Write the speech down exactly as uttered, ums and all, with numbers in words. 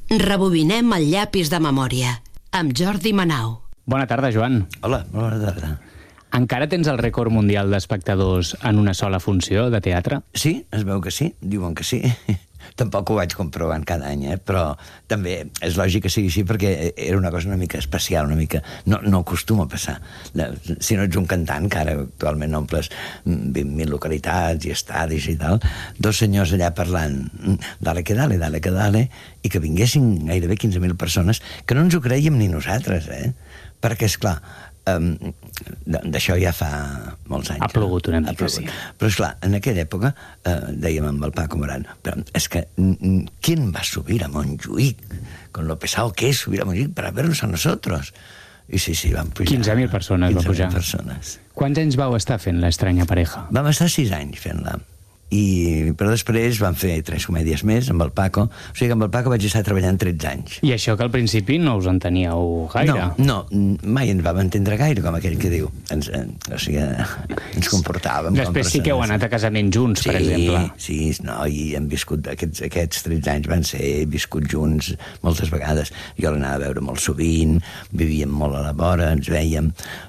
Rebobinem el llapis de memòria, amb Jordi Manau. Bona tarda, Joan. Hola, bona tarda. Encara tens el rècord mundial d'espectadors en una sola funció de teatre? Sí, es veu que sí, diuen que sí. Tampoc ho vaig comprovant cada any, eh? Però també és lògic que sigui així perquè era una cosa una mica especial, una mica... No, no acostuma a passar. Si no ets un cantant, que ara actualment omples vint mil localitats i estadis i tal, dos senyors allà parlant dale que dale, dale que dale, i que vinguessin gairebé quinze mil persones, que no ens ho creiem ni nosaltres, eh? Perquè, esclar, Um, d'això ja fa molts anys. Ha plogut una mica, sí. Però, esclar, en aquella època, uh, dèiem amb el Paco Moran, però és que, ¿quién va a subir a Montjuïc? Con lo pesado que es subir a Montjuïc para vernos a nosotros. I sí, sí, van pujar. quinze mil persones va pujar. quinze mil persones. Quants anys vau estar fent l'Estranya Pareja? Vam estar sis anys fent-la. I, però després van fer tres comèdies més amb el Paco. O sigui que amb el Paco vaig estar treballant tretze anys. I això que al principi no us enteníeu gaire. No, no, mai ens vam entendre gaire, com aquell que diu. Ens, eh, o sigui, ens comportàvem. Després sí que heu anat a casament junts, sí, per exemple. Sí, no, i hem viscut, aquests, aquests tretze anys van ser viscut junts moltes vegades. Jo l'anava a veure molt sovint, vivíem molt a la vora, ens vèiem,